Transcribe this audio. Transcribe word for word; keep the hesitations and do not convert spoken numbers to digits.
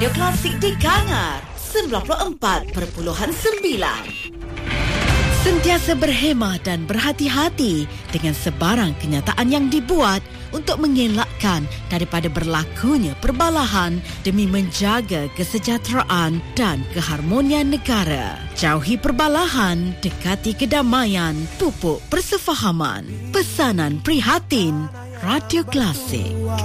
Radio Klasik di Kangar sembilan puluh empat perpuluhan sembilan. Sentiasa berhemah dan berhati-hati dengan sebarang kenyataan yang dibuat untuk mengelakkan daripada berlakunya perbalahan demi menjaga kesejahteraan dan keharmonian negara. Jauhi perbalahan, dekati kedamaian, pupuk persefahaman. Pesanan prihatin Radio Klasik.